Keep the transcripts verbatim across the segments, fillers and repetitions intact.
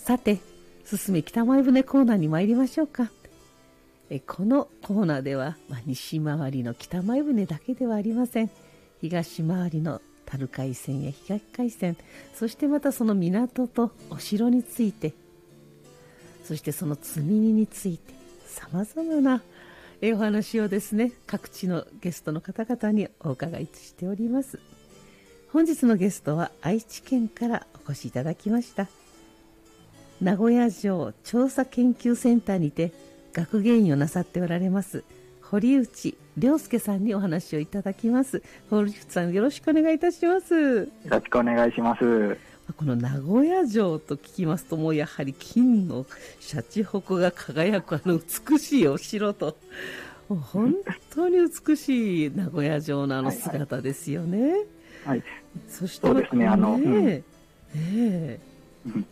さて、進め北前船コーナーに参りましょうか。えこのコーナーでは、まあ、西回りの北前船だけではありません。東回りの樽海線や東海線、そしてまたその港とお城について、そしてその積み荷について、さまざまなえお話をですね、各地のゲストの方々にお伺いしております。本日のゲストは愛知県からお越しいただきました。名古屋城調査研究センターにて学芸員をなさっておられます堀内亮介さんにお話をいただきます。堀内さん、よろしくお願いいたします。 よろしくお願いします。 この名古屋城と聞きますと、もうやはり金のシャチホコが輝くあの美しいお城と、もう本当に美しい名古屋城のあの姿ですよね。はい、はいはい、 そしてそうですね、あの、 ねえ、うんええうん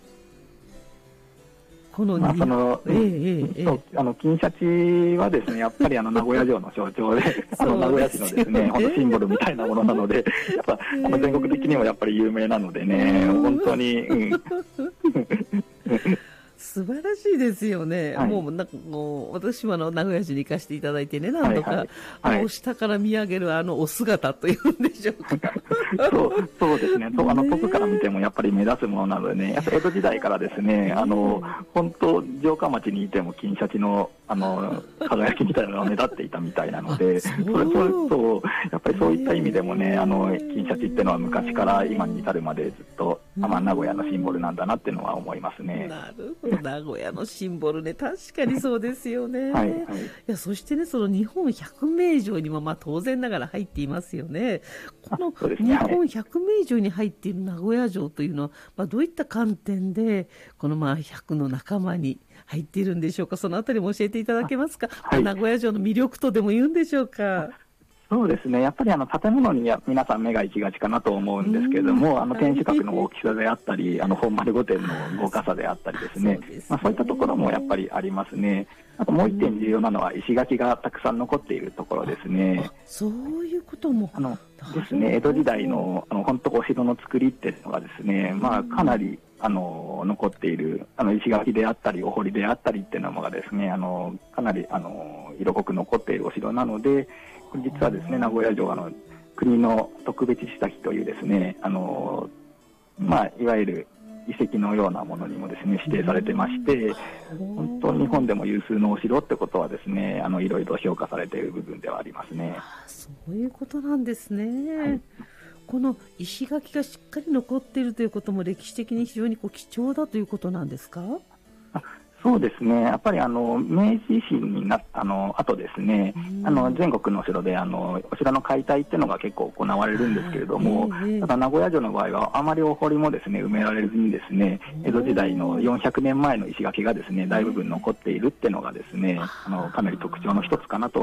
この、 まあ、その、 ええええ、 そうあの金シャチはですね、やっぱりあの名古屋城の象徴で、あの名古屋市のですね、本当シンボルみたいなものなので、やっぱあの全国的にもやっぱり有名なのでね、本当に、うん素晴らしいですよね。はい、もうなんかもう私もあの名古屋市に行かせていただいてね、何度か、はいはいはい、あの下から見上げるあのお姿というんでしょうか。 そうそうですね。そうあの遠くから見てもやっぱり目立つものなのでね、やっぱ江戸時代からですね、あの本当城下町にいても金シャチのあの輝きみたいなのが目立っていたみたいなので、それとそうやっぱりそういった意味でもね、あの金シャチっていうのは昔から今に至るまでずっと、まあ、名古屋のシンボルなんだなっていうのは思いますね。 なるほど、名古屋のシンボルね、確かにそうですよね。はいはい、いやそしてね、その日本百名城にもまあ当然ながら入っていますよね。この日本百名城に入っている名古屋城というのは、まあ、どういった観点でこのまあ百の仲間に入っているんでしょうか。そのあたりも教えていただけますか。はい、名古屋城の魅力とでも言うんでしょうか。 そうですね、やっぱりあの建物に皆さん目が行きがちかなと思うんですけれども、あの天守閣の大きさであったり、あの本丸御殿の豪華さであったりですね、そうですね、まあ、そういったところもやっぱりありますね。あともう一点重要なのは石垣がたくさん残っているところですね。 そういうこともあのですね、江戸時代のあの本当お城の作りっていうのがですね、まあ、かなりあの残っているあの石垣であったりお堀であったりっていうのがですね、あのかなりあの色濃く残っているお城なので、実はですね、名古屋城はあの国の特別史跡というですね、あのまあ、いわゆる遺跡のようなものにもですね指定されてまして、本当日本でも有数のお城ってことはですね、あのいろいろ評価されている部分ではありますね。 あ、そういうことなんですね。はい、この石垣がしっかり残っているということも歴史的に非常にこう貴重だということなんですか。 そうですね、やっぱりあの明治維新になったの後ですね、あの全国のお城であのお城の解体っていうのが結構行われるんですけれども、ただ名古屋城の場合はあまりお堀もですね埋められずにですね、江戸時代のよんひゃくねんまえの石垣がですね大部分残っているっていうのがですね、あのかなり特徴の一つかなと